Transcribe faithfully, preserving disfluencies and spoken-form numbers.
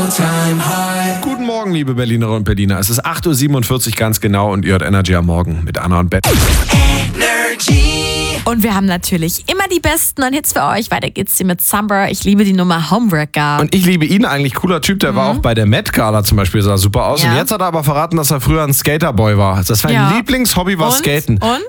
all-time high. Guten Morgen, liebe Berlinerinnen und Berliner. Es ist acht Uhr siebenundvierzig ganz genau und ihr hört Energy am Morgen mit Anna und Bett. Energy. Und wir haben natürlich immer die besten neuen Hits für euch. Weiter geht's hier mit Summer. Ich liebe die Nummer Homeworker. Und ich liebe ihn, eigentlich cooler Typ. Der mhm. war auch bei der Met Gala zum Beispiel, sah super aus. Ja. Und jetzt hat er aber verraten, dass er früher ein Skaterboy war. Das war Ja. Lieblingshobby war und? Skaten. Und?